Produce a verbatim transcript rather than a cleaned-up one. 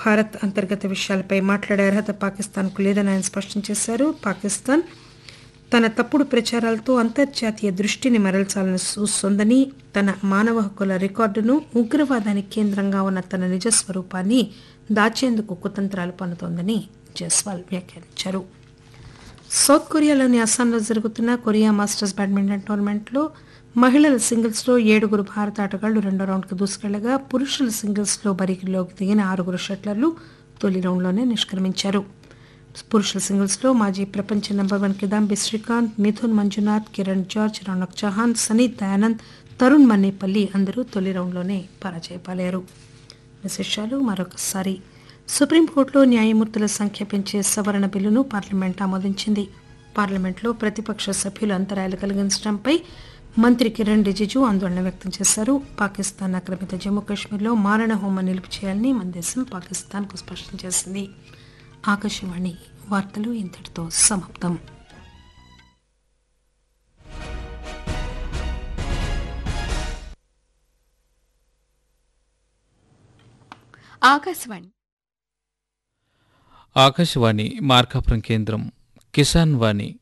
భారత్ అంతర్గత విషయాలపై మాట్లాడే అర్హత పాకిస్తాన్కు లేదని ఆయన స్పష్టం చేశారు. పాకిస్తాన్ తన తప్పుడు ప్రచారాలతో అంతర్జాతీయ దృష్టిని మరల్చాలని చూస్తోందని, తన మానవ హక్కుల రికార్డును, ఉగ్రవాదానికి కేంద్రంగా ఉన్న తన నిజస్వరూపాన్ని దాచేందుకు కుతంత్రాలు పన్నుతోందని జైస్వాల్ వ్యాఖ్యానించారు. సౌత్ కొరియాలోని అస్సాంలో జరుగుతున్న కొరియా మాస్టర్స్ బ్యాడ్మింటన్ టోర్నమెంట్లో మహిళల సింగిల్స్లో ఏడుగురు భారత ఆటగాళ్లు రెండో రౌండ్కు దూసుకెళ్లగా, పురుషుల సింగిల్స్లో బరిలోకి దిగిన ఆరుగురు షట్లర్లు తొలి రౌండ్లోనే నిష్క్రమించారు. పురుషుల సింగిల్స్లో మాజీ ప్రపంచ number one Kidambi Srikanth, Mithun Manjunath, Kiran George, Raunak Chauhan, సనీత్ Dayanand, Tarun Mannepalli అందరూ తొలి రౌండ్లోనే పరాజయపాలయ్యారు. విశేషాలు మరొకసారి. సుప్రీంకోర్టులో న్యాయమూర్తుల సంఖ్య పెంచే సవరణ బిల్లును పార్లమెంట్ ఆమోదించింది. పార్లమెంట్లో ప్రతిపక్ష సభ్యులు అంతరాయాలు కలిగించడంపై మంత్రి కిరణ్ రిజిజు ఆందోళన వ్యక్తం చేశారు. పాకిస్తాన్ ఆక్రమిత జమ్మూ కాశ్మీర్లో మారణ హోమం నిలుపు చేయాలని మన దేశం పాకిస్తాన్కు స్పష్టం చేసింది. ఆకాశవాణి వార్తలు ఇంతటితో సమాప్తం. ఆకాశవాణి ఆకాశవాణి మార్కాపురం కేంద్రం కిసాన్ వాణి